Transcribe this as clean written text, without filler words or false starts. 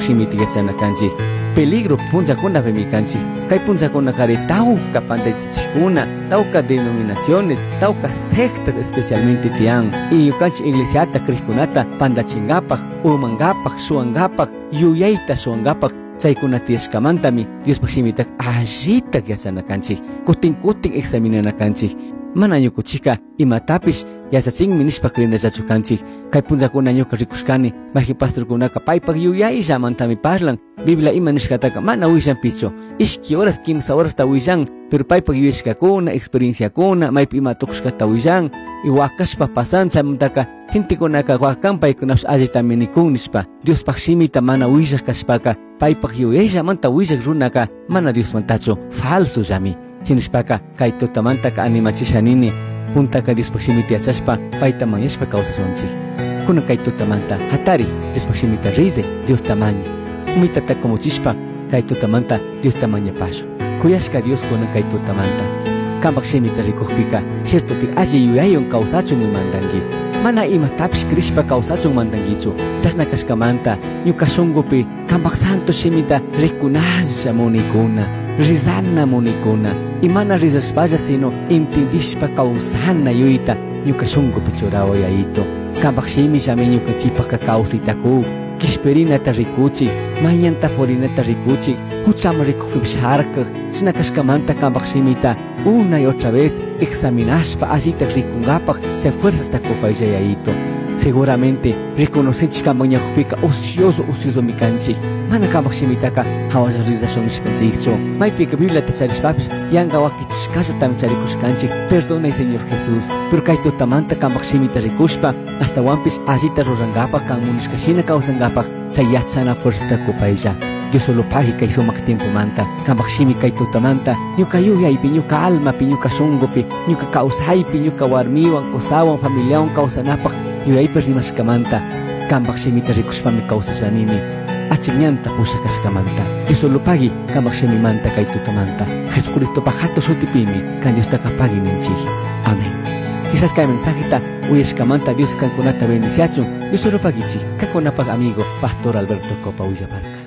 pakshimiti yatsana kanchi peligro punzakuna bemi kanchi kay punzakuna kare tauka pandaytichikuna tauka denominaciones tauka sectas especialmente tian y yukanchi iglesiata krishkunata pandachingapaj umangapaj shuangapaj yuyaita shuangapaj chaykunata yashkamantami Dios pakshimitak allitak yatsana kanchi kutin examinana kanchi mana ñukuchika imatapish yachachinmi nishpa krinallachu kanchik kay punzakuna ñuka rikushkani mayqin pastorkunaka paypak yuyayllamantammi parlan Biblia ima nishkataka mana willanpichu ishki horas kimsa horasta willan pero paypak yuyashkakuna experienciakuna maypi ima tukushkata willan y wakashpa pasan chaymantaka gentekunaka wakan paykunapish allitami nikun nishpa Dios pakshimita mana willak kashpaka paypak yuyayallamanta willak runaka mana Diosmantachu falso llami Chinishpaka kay tutamantaka animachishanini puntaka Dios pakshimita yachashpa payta mañashpa kawsashunchik kuna kay tutamanta hatari Dios pakshimita rize Dios tamañi umitata komuchishpa kay tutamanta Dios tamañapashu kuyashka Dios kuna kay tutamanta kanpak shimita rikukpika cierto ti alli yuyayon kawsachun mandangi mana imatapish krishpa kawsachun mandangichu chasna kashkamanta ñuka shunkupi kanpak santo shimita rikunalla munikuna rizana munikuna imana rizashpalla sino intindishpa kawsana yuyita ñuka shunkupi churawayayito kanpak shimi llami ñukanchipaka kawsitaku kishperinata rikuchik mañanta purinata rikuchik huchama rikukpipish harkaq china kashkamanta kanpak shimita una y otra vez examinashpa allitak rikungapaq chay fuerzasta kupayallayayito seguramente reconocenchik kanpak ñawpika ocioso mikanchik mana kanpak shimitaka hawalla rizashunishkanchikchu maypika Bibliata charishpapish yanqa wakichishkallatamin charikushkanchik perdonay Señor Jesús pero kay tutamanta kanpak shimita rikushpa ashtawanpish allita rurangapaq kan munishkashina kawsankapaq chay yachana fuerzasta kupaylla Dios solo pagi kay sumak tiempomanta kanpak shimi kay tutamanta ñuka yuyaypi ñuka almapi ñuka shunkupi ñuka kawsaypi ñuka warmiwan kusawan familiawan kawsanapaq yuyaypi rimashkamanta kanpak shimita rikushpami kawsashanini achikñanta pushakashkamanta Dios solo pagi kanpak shimimanta kay tutamanta Jesucristo pajato shutipimi kan Dios taka pagi ninchik amén quizás kay mensajita uyashkamanta Dios kankunata bendiciachun Dios solo pagichi kakunapaq amigo Pastor Alberto Copa Villaparca